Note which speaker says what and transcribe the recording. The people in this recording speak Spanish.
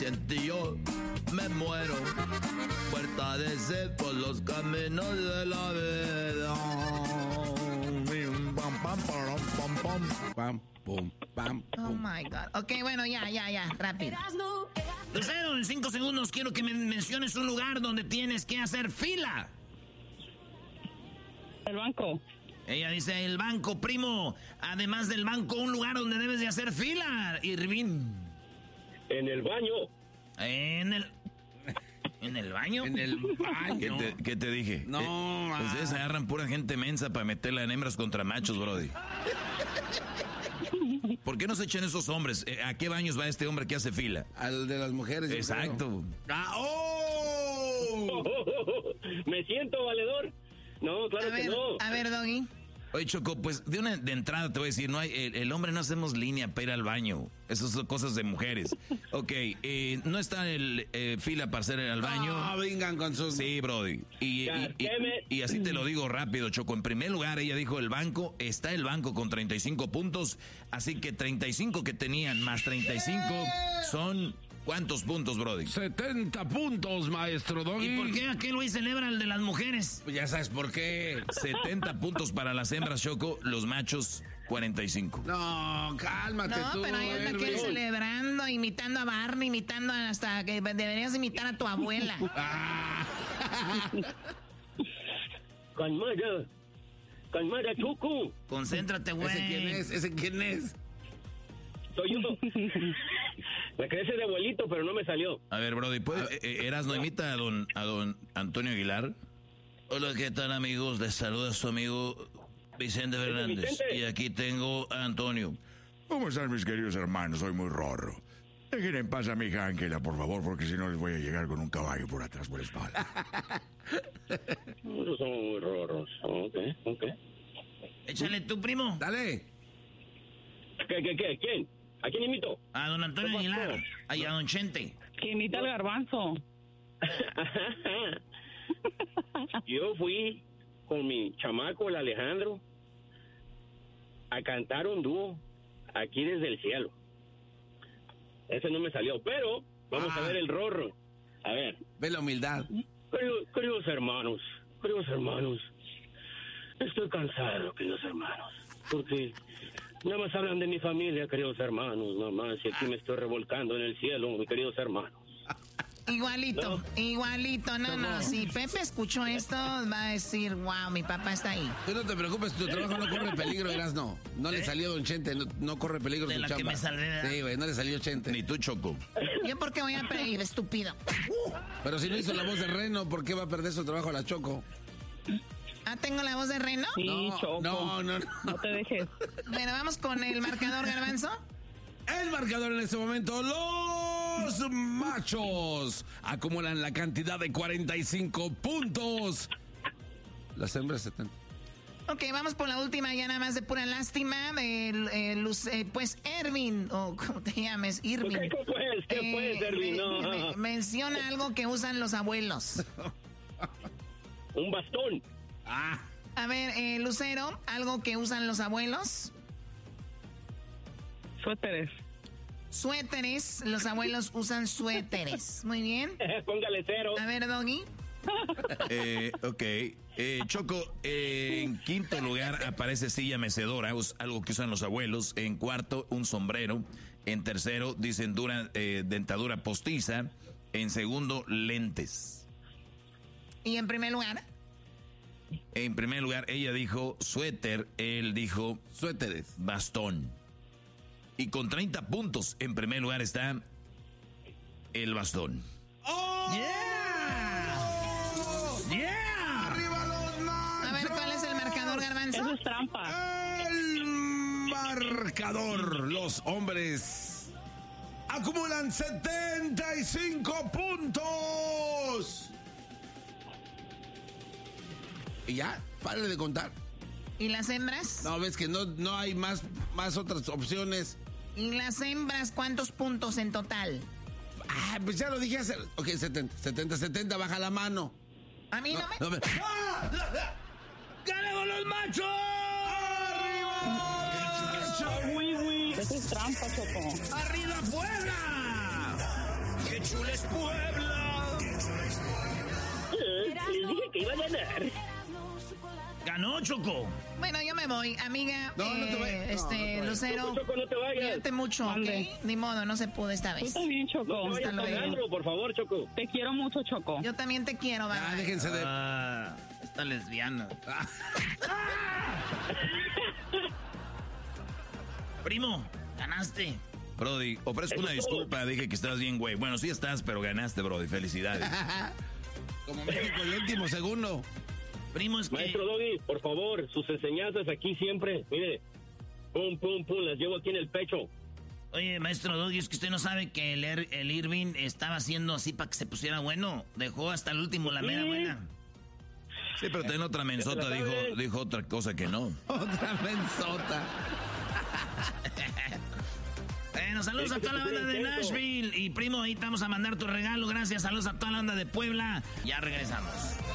Speaker 1: y yo me muero. Puerta de sed por los caminos de la vida.
Speaker 2: Oh my God. Ok, bueno, ya, rápido.
Speaker 3: Lucero, en 5 segundos quiero que me menciones un lugar donde tienes que hacer fila.
Speaker 4: El banco.
Speaker 3: Ella dice el banco, primo. Además del banco, un lugar donde debes de hacer fila, Irvin.
Speaker 5: En el baño.
Speaker 3: ¿En el baño?
Speaker 1: En el baño. ¿Qué te dije?
Speaker 6: No,
Speaker 1: ustedes agarran pura gente mensa para meterla en hembras contra machos, brody. ¿Por qué no se echan esos hombres? ¿A qué baños va este hombre que hace fila?
Speaker 6: Al de las mujeres.
Speaker 1: Exacto.
Speaker 5: Me siento valedor. No, claro que no.
Speaker 2: A ver, Doggy.
Speaker 1: Oye, Choco, pues de entrada te voy a decir, no hay, el hombre no hacemos línea para ir al baño. Esas son cosas de mujeres. Ok, no está el fila para hacer al baño.
Speaker 6: No, vengan con sus...
Speaker 1: Sí, brody. Y así te lo digo rápido, Choco. En primer lugar, ella dijo el banco. Está el banco con 35 puntos. Así que 35 que tenían más 35 son... ¿Cuántos puntos, brody?
Speaker 6: 70 puntos, maestro Doggy.
Speaker 3: ¿Y por qué aquel güey celebra el de las mujeres?
Speaker 6: Pues ya sabes por qué.
Speaker 1: 70 puntos para las hembras, Choco. Los machos, 45.
Speaker 6: No, cálmate tú.
Speaker 2: No, pero ahí anda que celebrando, imitando a Barney, imitando hasta que deberías imitar a tu abuela.
Speaker 5: Calmada, Choco.
Speaker 3: Concéntrate, güey.
Speaker 6: ¿Ese quién es?
Speaker 5: Soy yo. Me crece de abuelito, pero no me salió.
Speaker 1: A ver, brody, Erasno, imita a don Antonio Aguilar. Hola, ¿qué tal, amigos? Les saluda su amigo Vicente Fernández.
Speaker 5: Vicente.
Speaker 1: Y aquí tengo a Antonio.
Speaker 7: ¿Cómo están, mis queridos hermanos? Soy muy rorro. Dejen en paz a mi hija Ángela, por favor, porque si no les voy a llegar con un caballo por atrás, por la espalda.
Speaker 5: Son muy rorros. Ok.
Speaker 3: Échale tú, primo.
Speaker 6: Dale.
Speaker 5: ¿Qué? ¿Quién? ¿A quién imito?
Speaker 3: A don Antonio Aguilar. Ay, a don Chente.
Speaker 4: Que imita el garbanzo.
Speaker 5: Yo fui con mi chamaco, el Alejandro, a cantar un dúo aquí desde el cielo. Ese no me salió, pero vamos a ver el rorro. A ver.
Speaker 6: Ve la humildad.
Speaker 5: Queridos hermanos, estoy cansado, queridos hermanos, porque nada más hablan de mi familia, queridos hermanos, nada más, y aquí me estoy revolcando en el cielo, mis queridos hermanos.
Speaker 2: Igualito. No. Si Pepe escuchó esto, va a decir, wow, mi papá está ahí.
Speaker 6: Tú no te preocupes, tu trabajo no corre peligro, Erasno. No le salió Don Chente, no corre peligro
Speaker 3: de
Speaker 6: tu
Speaker 3: la
Speaker 6: chamba.
Speaker 3: Que me saldrá.
Speaker 6: Sí, güey, no le salió Chente.
Speaker 1: Ni tú, Choco.
Speaker 2: ¿Yo por qué voy a pedir, estúpido?
Speaker 6: Pero si no hizo la voz de Reno, ¿por qué va a perder su trabajo la Choco?
Speaker 2: ¿Tengo la voz de Reno?
Speaker 4: Sí,
Speaker 6: No,
Speaker 4: Choco.
Speaker 6: no.
Speaker 4: No te dejes.
Speaker 2: Bueno, vamos con el marcador, Garbanzo.
Speaker 6: El marcador en este momento, los machos acumulan la cantidad de 45 puntos. Las hembras 70.
Speaker 2: Ok, vamos por la última, ya nada más de pura lástima. Pues Ervin, o ¿cómo te llames? Irving.
Speaker 5: ¿Qué puedes, Ervin? No.
Speaker 2: Menciona algo que usan los abuelos.
Speaker 5: Un bastón.
Speaker 2: A ver, Lucero, algo que usan los abuelos. Suéteres, los abuelos usan suéteres. Muy bien.
Speaker 5: Póngale 0.
Speaker 2: A ver, Doggy.
Speaker 1: Ok. Choco, en quinto lugar aparece silla mecedora, algo que usan los abuelos. En cuarto, un sombrero. En tercero, dicen dentadura postiza. En segundo, lentes.
Speaker 2: ¿Y en primer lugar?
Speaker 1: En primer lugar, ella dijo suéter, él dijo
Speaker 6: suéteres,
Speaker 1: bastón. Y con 30 puntos, en primer lugar está el bastón.
Speaker 6: ¡Oh!
Speaker 3: ¡Yeah!
Speaker 6: ¡Arriba los machos!
Speaker 2: A ver, ¿cuál es el marcador, Garbanzo?
Speaker 4: Eso es trampa.
Speaker 6: El marcador, los hombres acumulan 75 puntos. Y ya, párale de contar.
Speaker 2: ¿Y las hembras?
Speaker 6: No, ves que no hay más otras opciones.
Speaker 2: ¿Y las hembras cuántos puntos en total?
Speaker 6: Pues ya lo dije hace... Ok, 70, baja la mano.
Speaker 2: A mí no me...
Speaker 3: ¡Ganamos los machos!
Speaker 4: Eso es trampa, Choco.
Speaker 3: ¡Arriba, Puebla! ¡Qué chula es Puebla!
Speaker 5: Les dije que iba a ganar.
Speaker 3: ¡Ganó, Choco!
Speaker 2: Bueno, yo me voy, amiga.
Speaker 6: No, no te vayas.
Speaker 2: Lucero.
Speaker 5: Choco, no te vayas.
Speaker 2: Cuídate mucho, ¿ok?
Speaker 4: Mande.
Speaker 2: Ni modo, no se pudo esta
Speaker 4: Tú
Speaker 2: vez.
Speaker 4: también, Choco.
Speaker 5: No vayas
Speaker 2: Hasta luego.
Speaker 5: Alejandro, por favor, Choco.
Speaker 4: Te quiero mucho, Choco.
Speaker 2: Yo también te quiero,
Speaker 6: Ya,
Speaker 2: bye.
Speaker 6: déjense de...
Speaker 3: Esta lesbiana. Primo, ganaste.
Speaker 1: Brody, ofrezco una disculpa, dije que estás bien, güey. Bueno, sí estás, pero ganaste, Brody, felicidades.
Speaker 6: Como México, el último segundo.
Speaker 3: Primo, es que...
Speaker 5: Maestro Doggy, por favor, sus enseñanzas aquí siempre. Mire, pum, pum, pum, las llevo aquí en el pecho.
Speaker 3: Oye, maestro Doggy, es que usted no sabe que el Irving estaba haciendo así para que se pusiera bueno. Dejó hasta el último la mera buena.
Speaker 1: Sí, pero también otra mensota dijo otra cosa que no.
Speaker 6: Otra mensota.
Speaker 3: Bueno, saludos a toda la banda de Nashville. Y primo, ahí te vamos a mandar tu regalo. Gracias, saludos a toda la banda de Puebla. Ya regresamos.